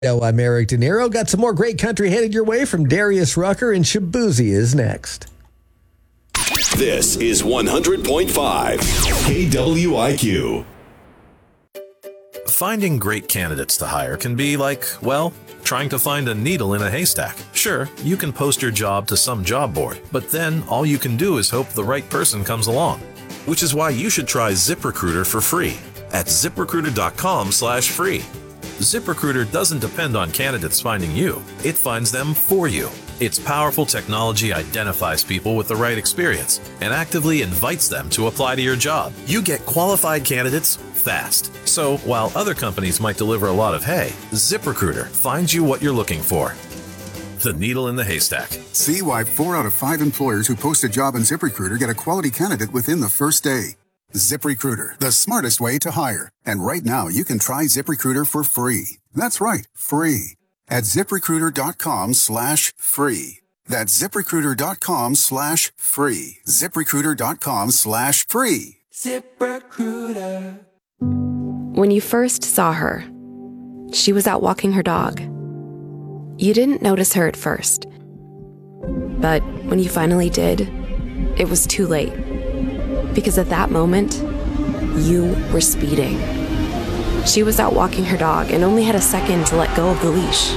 Yo, I'm Eric De Niro. Got some more great country headed your way from Darius Rucker, and Shabuzi is next. This is 100.5 KWIQ. Finding great candidates to hire can be like, well, trying to find a needle in a haystack. Sure, you can post your job to some job board, but then all you can do is hope the right person comes along. Which is why you should try ZipRecruiter for free at ziprecruiter.com/free. ZipRecruiter doesn't depend on candidates finding you. It finds them for you. Its powerful technology identifies people with the right experience and actively invites them to apply to your job. You get qualified candidates fast. So while other companies might deliver a lot of hay, ZipRecruiter finds you what you're looking for. The needle in the haystack. See why 4 out of 5 employers who post a job on ZipRecruiter get a quality candidate within the first day. ZipRecruiter, the smartest way to hire. And right now, you can try ZipRecruiter for free. That's right, free. At ZipRecruiter.com/free. That's ZipRecruiter.com/free. ZipRecruiter.com/free. ZipRecruiter. When you first saw her, she was out walking her dog. You didn't notice her at first. But when you finally did, it was too late. Because at that moment, you were speeding. She was out walking her dog and only had a second to let go of the leash.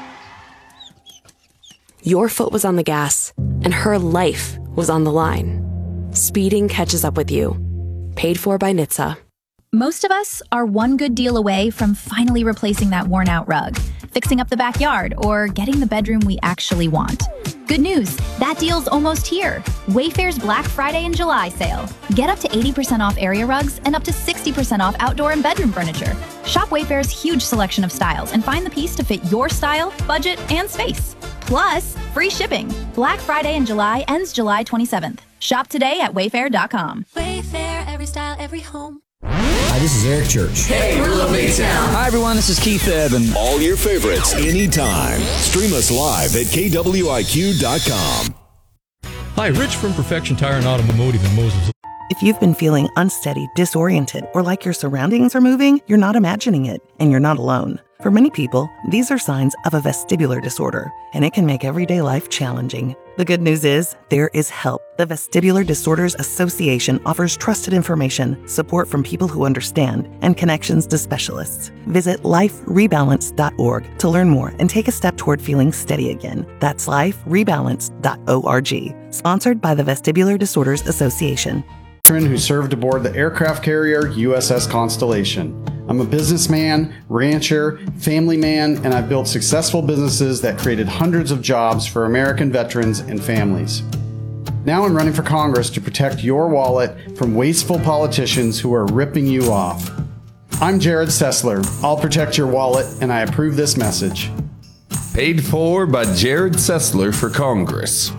Your foot was on the gas, and her life was on the line. Speeding catches up with you. Paid for by NHTSA. Most of us are one good deal away from finally replacing that worn-out rug, fixing up the backyard, or getting the bedroom we actually want. Good news, that deal's almost here. Wayfair's Black Friday and July sale. Get up to 80% off area rugs and up to 60% off outdoor and bedroom furniture. Shop Wayfair's huge selection of styles and find the piece to fit your style, budget, and space. Plus, free shipping. Black Friday in July ends July 27th. Shop today at wayfair.com. Wayfair, every style, every home. Hi, this is Eric Church. Hey, we love Baytown. Hi, everyone. This is Keith Eben. All your favorites anytime. Stream us live at KWIQ.com. Hi, Rich from Perfection Tire and Automotive in Moses. If you've been feeling unsteady, disoriented, or like your surroundings are moving, you're not imagining it, and you're not alone. For many people, these are signs of a vestibular disorder, and it can make everyday life challenging. The good news is, there is help. The Vestibular Disorders Association offers trusted information, support from people who understand, and connections to specialists. Visit liferebalance.org to learn more and take a step toward feeling steady again. That's liferebalance.org. Sponsored by the Vestibular Disorders Association. Who served aboard the aircraft carrier USS Constellation. I'm a businessman, rancher, family man, and I've built successful businesses that created hundreds of jobs for American veterans and families. Now I'm running for Congress to protect your wallet from wasteful politicians who are ripping you off. I'm Jared Sessler. I'll protect your wallet, and I approve this message. Paid for by Jared Sessler for Congress.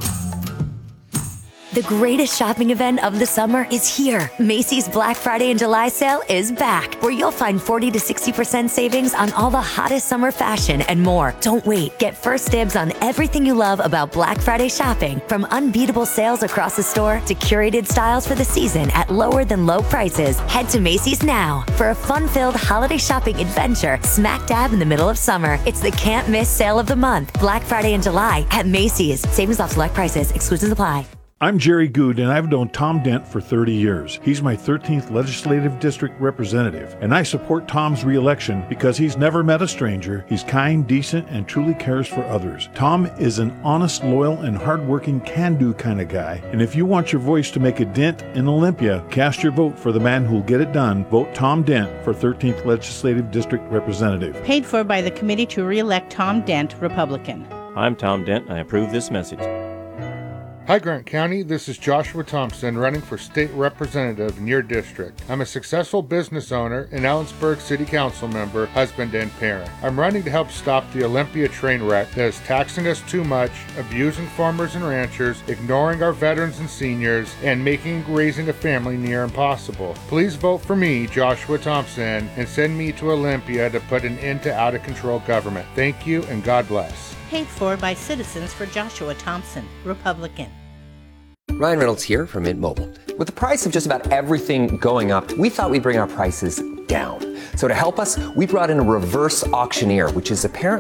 The greatest shopping event of the summer is here. Macy's Black Friday and July sale is back, where you'll find 40 to 60% savings on all the hottest summer fashion and more. Don't wait. Get first dibs on everything you love about Black Friday shopping, from unbeatable sales across the store to curated styles for the season at lower than low prices. Head to Macy's now for a fun-filled holiday shopping adventure smack dab in the middle of summer. It's the can't miss sale of the month. Black Friday and July at Macy's. Savings off select prices. Exclusions apply. I'm Jerry Good, and I've known Tom Dent for 30 years. He's my 13th Legislative District Representative, and I support Tom's re-election because he's never met a stranger, he's kind, decent, and truly cares for others. Tom is an honest, loyal, and hardworking, can-do kind of guy, and if you want your voice to make a dent in Olympia, cast your vote for the man who'll get it done. Vote Tom Dent for 13th Legislative District Representative. Paid for by the Committee to Re-elect Tom Dent, Republican. I'm Tom Dent, and I approve this message. Hi Grant County, this is Joshua Thompson running for state representative in your district. I'm a successful business owner and Ellensburg City Council member, husband and parent. I'm running to help stop the Olympia train wreck that is taxing us too much, abusing farmers and ranchers, ignoring our veterans and seniors, and making raising a family near impossible. Please vote for me, Joshua Thompson, and send me to Olympia to put an end to out-of-control government. Thank you and God bless. Paid for by Citizens for Joshua Thompson, Republican. Ryan Reynolds here from Mint Mobile. With the price of just about everything going up, we thought we'd bring our prices down. So to help us, we brought in a reverse auctioneer, which is apparently